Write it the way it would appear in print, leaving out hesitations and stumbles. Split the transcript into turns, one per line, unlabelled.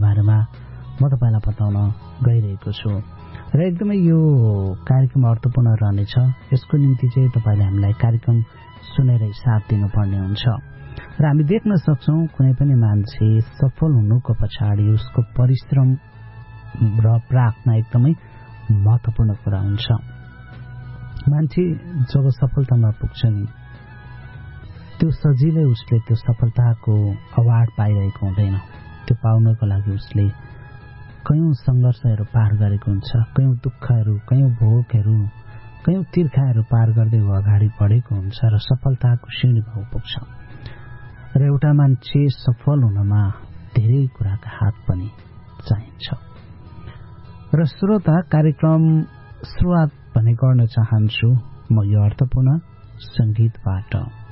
बारेमा म तपाईलाई बताउन गइरहेको छु र एकदमै यो कार्यक्रम अर्थपूर्ण रहनेछ। यसको निम्ति चाहिँ तपाईले हामीलाई कार्यक्रम सुनेर साथ दिनुपर्ने हुन्छ र हामी देख्न सक्छौं कुनै पनि मान्छे सफल हुनुको पछाडि उसको परिश्रम र प्रार्थना एकदमै महत्त्वपूर्ण कुरा हुन्छ। मान्छे जब सफलतामा पुग्छ नि त्यो सजिलै उसले त्यो सफलताको अवार्ड पाइरहेको हुँदैन। त्यो पाउनको लागि उसले कयौं सङ्घर्षहरू पार गरेको हुन्छ, कयौं दुःखहरू, कयौं भोगहरू, कयौं तिर्खाहरू पार गर्दै अगाडि बढेको हुन्छ र सफलताको सिँढीमा पुग्छ। र एउटा मान्छे सफल हुनमा धेरै कुराका हात पनि चाहिन्छ। र श्रोता, कार्यक्रम सुरुवात भने गर्न चाहन्छु म यो अर्थपूर्ण संगीतबाट।